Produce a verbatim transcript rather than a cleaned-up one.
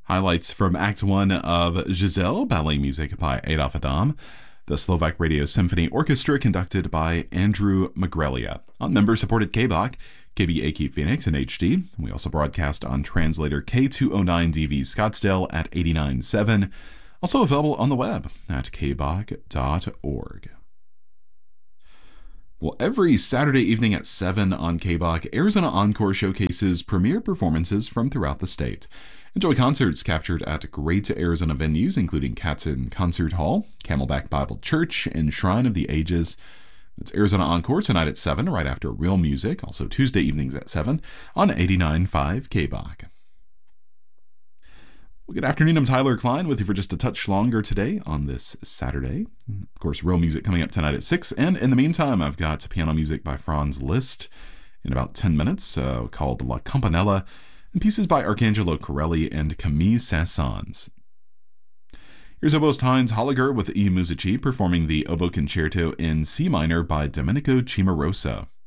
Highlights from Act one of Giselle, ballet music by Adolf Adam. The Slovak Radio Symphony Orchestra conducted by Andrew Magrelia. On member-supported K B O C, K B A Keep Phoenix in H D. We also broadcast on translator K two oh nine D V Scottsdale at eighty-nine point seven. Also available on the web at k b o c dot org. Well, every Saturday evening at seven on K B O C, Arizona Encore showcases premiere performances from throughout the state. Enjoy concerts captured at great Arizona venues, including Katzen Concert Hall, Camelback Bible Church, and Shrine of the Ages. It's Arizona Encore tonight at seven, right after Real Music, also Tuesday evenings at seven on eighty-nine point five K B O C. Well, good afternoon, I'm Tyler Klein with you for just a touch longer today on this Saturday. Of course, Real Music coming up tonight at six, and in the meantime, I've got piano music by Franz Liszt in about ten minutes uh, called La Campanella, and pieces by Arcangelo Corelli and Camille Saint-Saëns. Here's oboist Heinz Holliger with I Musici performing the Oboe Concerto in C minor by Domenico Cimarosa.